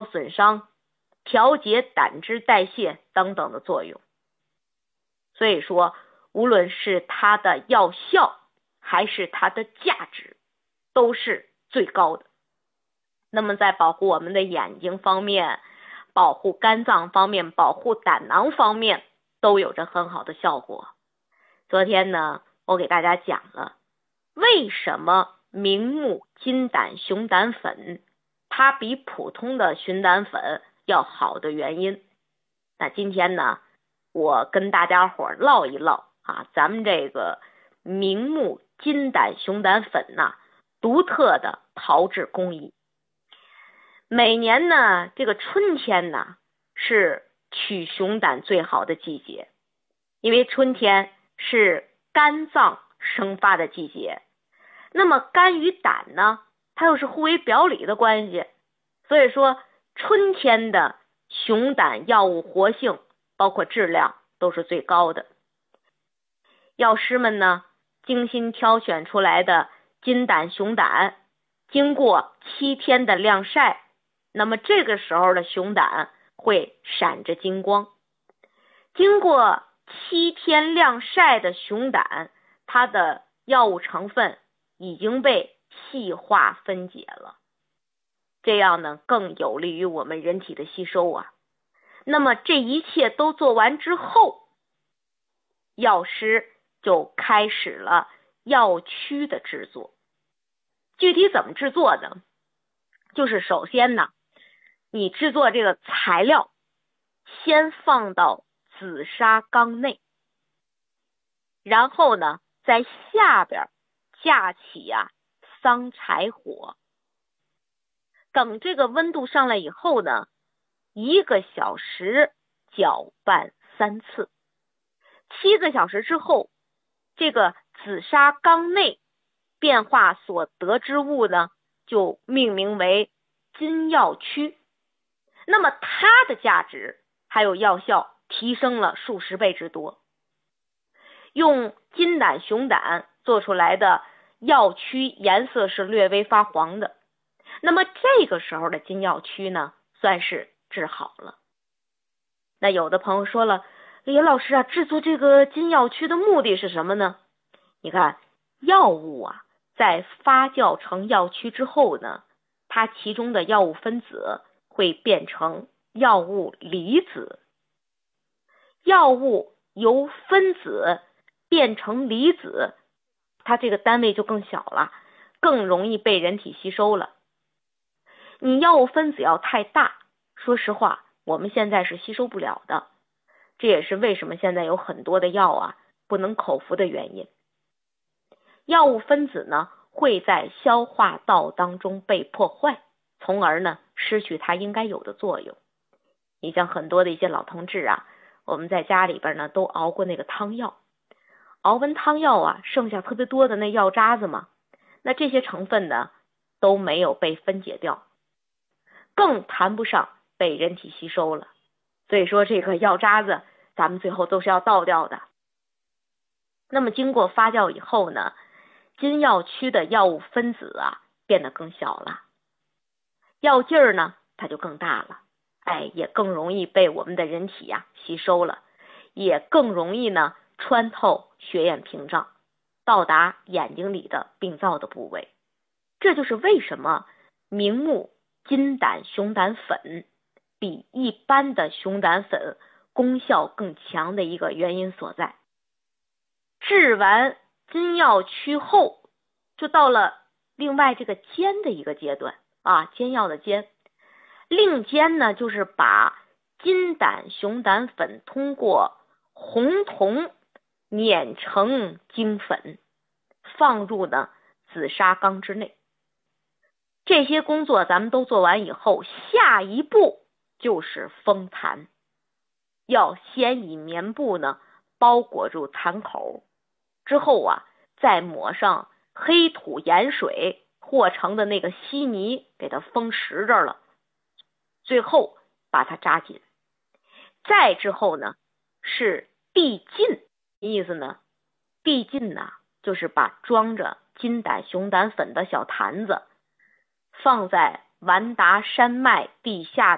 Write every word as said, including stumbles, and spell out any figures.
损伤、调节胆汁代谢等等的作用。所以说，无论是它的药效还是它的价值，都是最高的。那么在保护我们的眼睛方面、保护肝脏方面、保护胆囊方面，都有着很好的效果。昨天呢，我给大家讲了为什么明目金胆熊胆粉它比普通的熊胆粉要好的原因。那今天呢，我跟大家伙唠一唠啊，咱们这个明目金胆熊胆粉呐、啊，独特的炮制工艺。每年呢，这个春天呢，是取熊胆最好的季节，因为春天是肝脏生发的季节。那么肝与胆呢，它又是互为表里的关系，所以说春天的熊胆药物活性包括质量都是最高的。药师们呢，精心挑选出来的金胆熊胆，经过七天的晾晒，那么这个时候的熊胆会闪着金光。经过七天晾晒的熊胆，它的药物成分已经被细化分解了，这样呢更有利于我们人体的吸收啊。那么这一切都做完之后，药师就开始了药曲的制作。具体怎么制作呢？就是首先呢，你制作这个材料先放到紫砂缸内，然后呢在下边架起呀、啊、桑柴火，等这个温度上来以后呢，一个小时搅拌三次。七个小时之后，这个紫砂缸内变化所得之物呢，就命名为金药曲。那么它的价值还有药效提升了数十倍之多。用金胆熊胆做出来的药曲颜色是略微发黄的，那么这个时候的金药曲呢，算是治好了。那有的朋友说了，李老师啊，制作这个金药曲的目的是什么呢？你看，药物啊，在发酵成药曲之后呢，它其中的药物分子会变成药物离子，药物由分子变成离子，它这个单位就更小了，更容易被人体吸收了。你药物分子要太大，说实话，我们现在是吸收不了的。这也是为什么现在有很多的药啊不能口服的原因。药物分子呢会在消化道当中被破坏，从而呢失去它应该有的作用。你像很多的一些老同志啊，我们在家里边呢都熬过那个汤药，熬完汤药啊，剩下特别多的那药渣子嘛，那这些成分呢都没有被分解掉，更谈不上被人体吸收了。所以说这个药渣子咱们最后都是要倒掉的。那么经过发酵以后呢，金药曲的药物分子啊变得更小了，药劲儿呢它就更大了，哎，也更容易被我们的人体呀、啊、吸收了，也更容易呢穿透血眼屏障，到达眼睛里的病灶的部位。这就是为什么明目金胆熊胆粉比一般的熊胆粉功效更强的一个原因所在。制完金药曲后，就到了另外这个煎的一个阶段啊，煎药的煎。另煎呢，就是把金胆熊胆粉通过红铜碾成精粉，放入呢紫砂缸之内。这些工作咱们都做完以后，下一步就是封坛。要先以棉布呢包裹住坛口，之后啊再抹上黑土盐水和成的那个稀泥，给它封实着了，最后把它扎紧。再之后呢是递进，意思呢递进呢就是把装着金胆熊胆粉的小坛子放在完达山脉地下